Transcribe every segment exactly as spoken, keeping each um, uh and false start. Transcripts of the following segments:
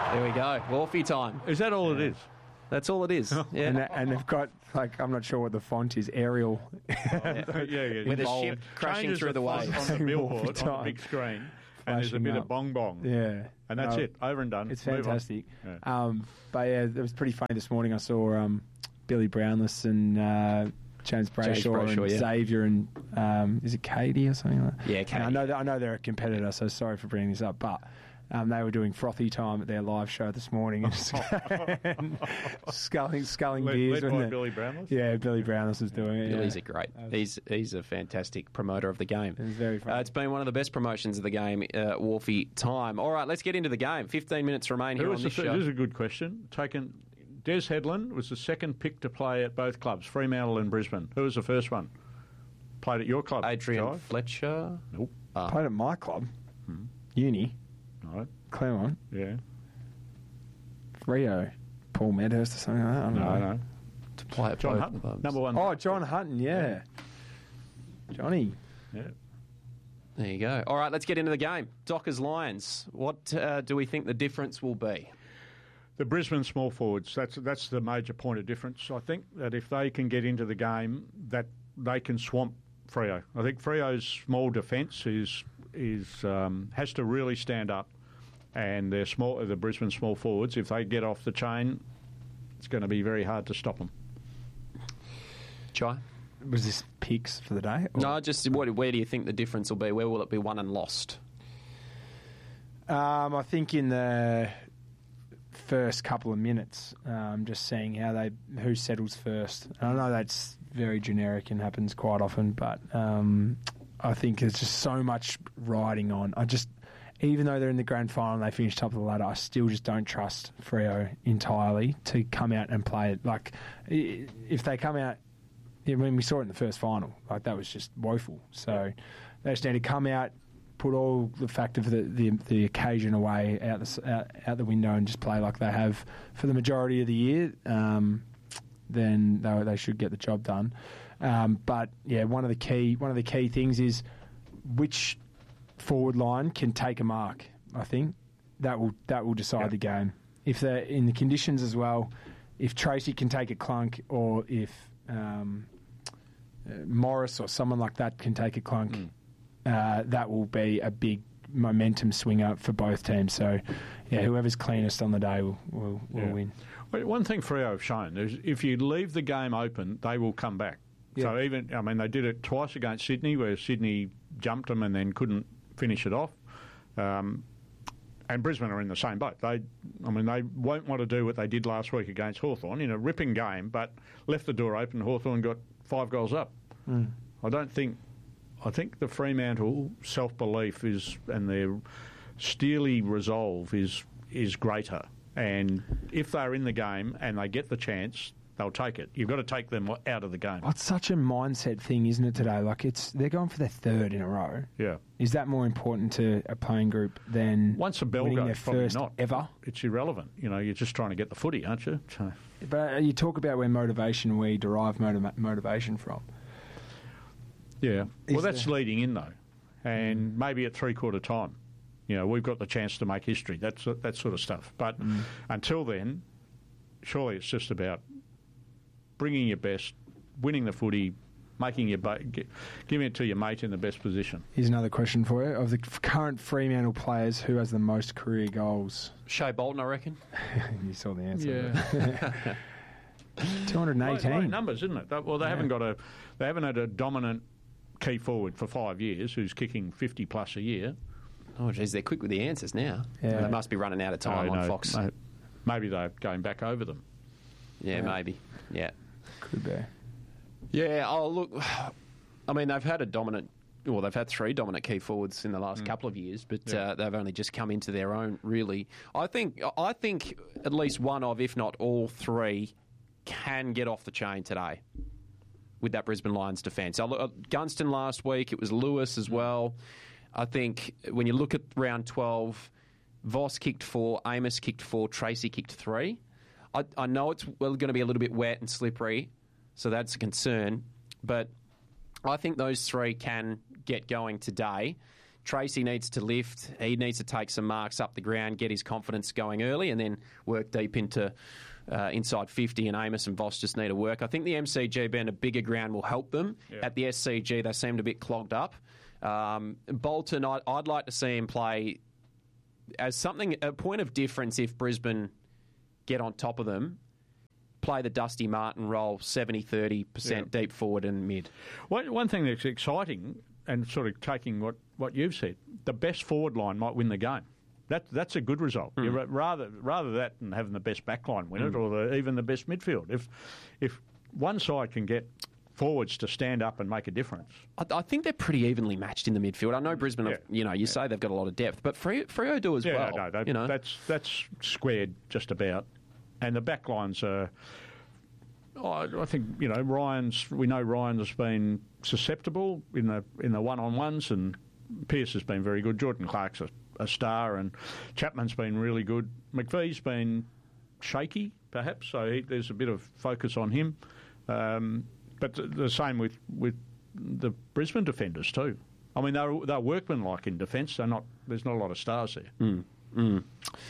There we go. Wharfie time. Is that all it is? That's all it is. Yeah. And, and they've got, like, I'm not sure what the font is, Arial. Oh, yeah, yeah. With a Bold. ship crashing Changes through the font waves. on the billboard, on Time. the big screen, and there's a Flashing bit up. of bong bong. Yeah. And that's No, it. Over and done. It's Move on. fantastic. Yeah. Um, but yeah, it was pretty funny this morning. I saw um, Billy Brownless and uh, James Brayshaw, Brayshaw, and yeah. Xavier and um, is it Katie or something like that? Yeah, And Katie. I know that I know they're a competitor, so sorry for bringing this up, but um, they were doing frothy time at their live show this morning, and sculling, sculling Led, beers. led wasn't by it? Billy Brownless? Yeah, Billy Brownless was doing it. Billy's yeah. a great. Uh, He's he's a fantastic promoter of the game. It was very funny. Uh, it's been one of the best promotions of the game, uh, Wharfie time. All right, let's get into the game. Fifteen minutes remain Who here was on the, this this show. is a good question. Taken, Des Headland was the second pick to play at both clubs, Fremantle and Brisbane. Who was the first one? Played at your club, Adrian Jai? Fletcher. Nope. Ah. Played at my club, Hmm. Uni, No. Claremont, Yeah. Rio, Paul Medhurst or something like that. I don't No, know. no. To play at John both Hutton, clubs. number one. Oh, John Hutton, yeah. Johnny. Yeah. There you go. All right, let's get into the game. Dockers Lions. What uh, do we think the difference will be? The Brisbane small forwards, that's that's the major point of difference. I think that if they can get into the game, that they can swamp Freo. I think Freo's small defence is is um, has to really stand up, and their small the Brisbane small forwards, if they get off the chain, it's going to be very hard to stop them. Chai? Was this picks for the day? Or- No, just what, where do you think the difference will be? Where will it be won and lost? Um, I think in the first couple of minutes, um, just seeing how they who settles first. And I know that's very generic and happens quite often, but um, I think there's just so much riding on. I just, even though they're in the grand final and they finish top of the ladder, I still just don't trust Freo entirely to come out and play it. Like, i- if they come out, I mean, we saw it in the first final. Like, that was just woeful. So they just need to come out, put all the fact of the, the, the occasion away out the, s- out, out the window and just play like they have for the majority of the year. Um, then they, they should get the job done. Um, but yeah, one of the key one of the key things is which forward line can take a mark. I think that will that will decide Yeah. the game. If they're in the conditions as well, if Tracy can take a clunk, or if um, uh, Morris or someone like that can take a clunk, Mm. uh, that will be a big momentum swinger for both teams. So, yeah, whoever's cleanest on the day will will, will Yeah. win. Well, one thing Freo have shown is if you leave the game open, they will come back. So Yeah. even, I mean, they did it twice against Sydney, where Sydney jumped them and then couldn't finish it off. Um, and Brisbane are in the same boat. They, I mean, they won't want to do what they did last week against Hawthorn in a ripping game, but left the door open. Hawthorn got five goals up. Mm. I don't think. I think the Fremantle self-belief is and their steely resolve is is greater. And if they're in the game and they get the chance, they'll take it. You've got to take them out of the game. It's such a mindset thing, isn't it, today? Like, it's they're going for their third in a row. Yeah. Is that more important to a playing group than Once a bell winning goes, their probably first not. ever? It's irrelevant. You know, you're just trying to get the footy, aren't you? So, But uh, you talk about where motivation, where you derive motiva- motivation from. yeah. Is Well, that's there- leading in, though. And maybe at three-quarter time, you know, we've got the chance to make history. That's that sort of stuff. But Mm. until then, surely it's just about bringing your best, winning the footy, making your ba- gi- giving it to your mate in the best position. Here's another question for you. Of the f- current Fremantle players, who has the most career goals? Shea Bolton, I reckon. You saw the answer. Yeah. two hundred Low, low eighteen. numbers, isn't it? They- Well, they Yeah. haven't got a, they haven't had a dominant key forward for five years who's kicking fifty plus a year. Oh, geez, they're quick with the answers now. Yeah. They must be running out of time Oh, on no, Fox. no, maybe they're going back over them. Yeah, Yeah. maybe. Yeah. Could be. Yeah, oh, look, I mean, they've had a dominant, well, they've had three dominant key forwards in the last couple of years, but Yeah. uh, they've only just come into their own, really. I think, I think at least one of, if not all three, can get off the chain today with that Brisbane Lions defence. I look at Gunston last week, it was Lewis as well. I think when you look at round twelve, Voss kicked four, Amos kicked four, Tracy kicked three. I, I know it's well, going to be a little bit wet and slippery, so that's a concern. But I think those three can get going today. Tracy needs to lift. He needs to take some marks up the ground, get his confidence going early, and then work deep into uh, inside fifty. And Amos and Voss just need to work. I think the M C G being a bigger ground will help them. Yeah. At the S C G, they seemed a bit clogged up. Um, Bolton, I, I'd like to see him play as something, a point of difference if Brisbane get on top of them. Play the Dusty Martin role, seventy thirty percent yeah. deep forward and mid. One, one thing that's exciting, and sort of taking what, what you've said, the best forward line might win the game. That That's a good result. Mm. You're rather rather that than having the best back line win mm. it, or the, even the best midfield. If If one side can get forwards to stand up and make a difference. I, I think they're pretty evenly matched in the midfield. I know Brisbane, yeah. have, you know, you yeah. say they've got a lot of depth, but Freo, Freo do as yeah, well. No, no, they, you know? that's, that's squared just about. And the back lines are... Oh, I think, you know, Ryan's... We know Ryan's been susceptible in the in the one-on-ones, and Pearce has been very good. Jordan Clark's a, a star, and Chapman's been really good. McVee's been shaky, perhaps, so he, there's a bit of focus on him. Um, but the, the same with, with the Brisbane defenders too. I mean, they're, they're workmanlike in defence. They're not. There's not a lot of stars there. Mm. Mm.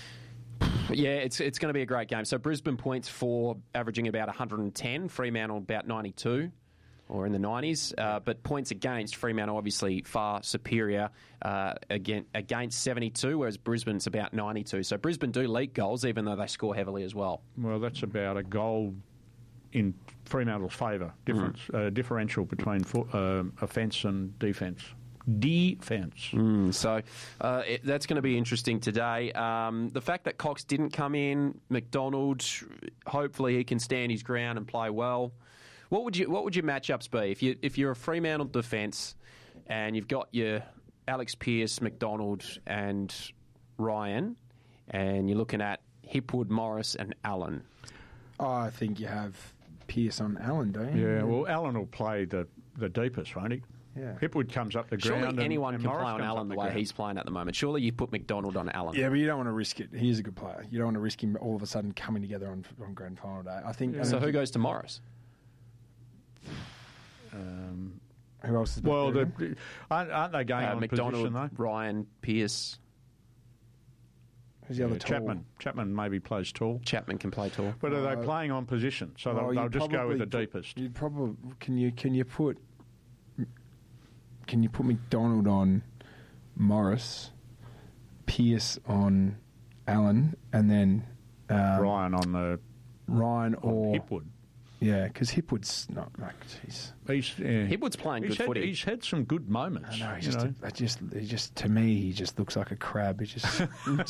Yeah, it's it's going to be a great game. So Brisbane points for averaging about one hundred ten, Fremantle about ninety-two, or in the nineties. Uh, but points against, Fremantle obviously far superior uh, again, against seventy-two, whereas Brisbane's about ninety-two. So Brisbane do leak goals, even though they score heavily as well. Well, that's about a goal in Fremantle's favour, difference, mm. uh, differential between for, uh, offence and defence. Defence. Mm, so uh, it, that's going to be interesting today. Um, the fact that Cox didn't come in, McDonald, hopefully he can stand his ground and play well. What would you What would your matchups be if you if you're a Fremantle defence and you've got your Alex Pearce, McDonald, and Ryan, and you're looking at Hipwood, Morris, and Allen? Oh, I think you have Pearce on Allen, don't you? Yeah. Well, Allen will play the the deepest, won't he? Yeah. Hipwood comes up the Surely ground. Surely anyone and, can and play on Allen the, the way ground. he's playing at the moment. Surely you put McDonald on Allen. Yeah, but you don't want to risk it. He is a good player. You don't want to risk him all of a sudden coming together on on grand final day. I think. Yeah. I so think who he, goes to Morris? Um, who else is well, the, aren't, aren't they going uh, on McDonald, position though? Ryan, Pearce. Who's the other yeah, tall? Chapman. Chapman maybe plays tall. Chapman can play tall. But are uh, they playing on position? So well, they'll, they'll just go with the put, deepest. You probably can you can you put can you put McDonald on Morris, Pearce on Allen, and then um, Ryan on the Ryan on or Hipwood. Yeah, because Hipwood's not like he's he's yeah. Hipwood's playing he's good had, footy. He's had some good moments. I know. He's you just, know. a, I just, he just to me, he just looks like a crab. He just,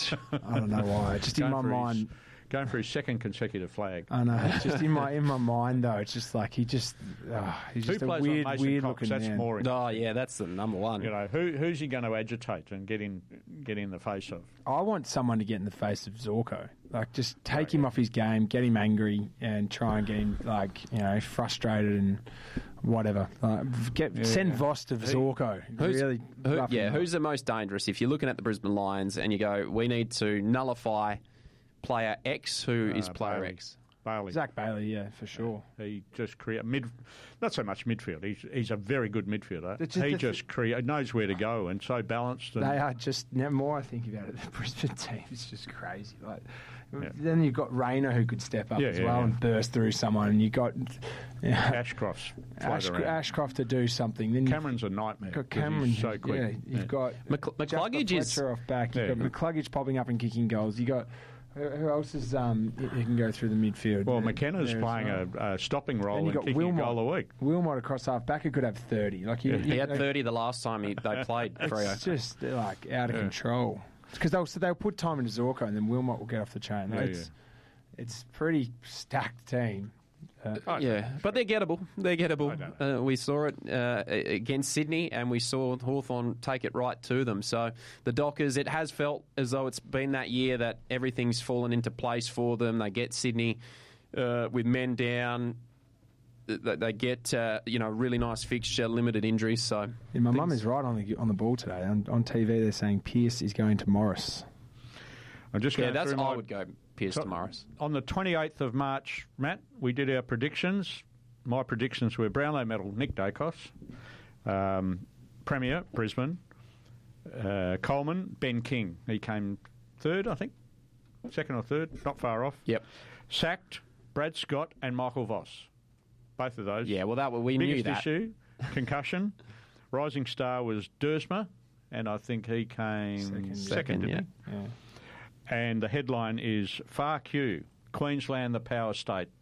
I don't know why. Just going in my mind, his, going for his second consecutive flag. I know. Just in my in my mind though, it's just like he just, oh, he's who just plays a weird, on Mason weird Cox? looking That's man. more. Oh yeah, that's the number one. You know, who who's he going to agitate and get in get in the face of? I want someone to get in the face of Zorko. Like, just take oh, him yeah. off his game, get him angry, and try and get him, like, you know, frustrated and whatever. Like, get Yeah. send Voss to Zorko. Who's, really, who, rough yeah, him up. who's the most dangerous? If you're looking at the Brisbane Lions and you go, we need to nullify player X, who Uh, is player Bailey. X? Bailey. Zach Bailey, yeah, for sure. He just create mid, not so much midfield. He's he's a very good midfielder. It's just he the just create knows where to go and so balanced. And, They are just, the more I think about it, the Brisbane team is just crazy. Like, Yeah. then you've got Rayner who could step up Yeah, as yeah, well yeah. and burst through someone, and you got you know, Ashcroft's float Ash, around. Ashcroft to do something. Then Cameron's a nightmare. you've got 'cause Cameron, he's so quick. yeah. You've Yeah. got Mc- Jasper McCluggage is Fletcher off back. You've Yeah. got McCluggage popping up and kicking goals. You got who, who else is um who can go through the midfield? Well, Uh, McKenna's there as playing well. a, a stopping Then role you and got kicking Wilmot. a goal a week. Wilmot across half back who could have thirty. Like you, Yeah. you He had know, thirty the last time he, they played Freo. It's just like out of Yeah. control. Because they'll so they'll put time into Zorko and then Wilmot will get off the chain. Yeah, it's it's pretty stacked team. Uh, Oh, Yeah, but they're gettable. They're I gettable. don't Uh, we saw it uh, against Sydney, and we saw Hawthorn take it right to them. So the Dockers, it has felt as though it's been that year that everything's fallen into place for them. They get Sydney uh, with men down. They, they get uh, you know really nice fixture, limited injuries. So yeah, my mum things- is right on the on the ball today. On, on T V, they're saying Pearce is going to Morris. I'm just yeah, going that's through I my- would go Pearce So- to Morris. On the twenty-eighth of March, Matt, we did our predictions. My predictions were Brownlow medal, Nick Dacos, um, Premier, Brisbane, Uh, Coleman, Ben King. He came third, I think. Second or third, not far off. Yep. Sacked, Brad Scott and Michael Voss. Both of those. Yeah, well, that we Biggest knew that. issue, concussion. Rising star was Dersma, and I think he came second, Second, second didn't yeah. he? And the headline is Far Q, Queensland the Power State.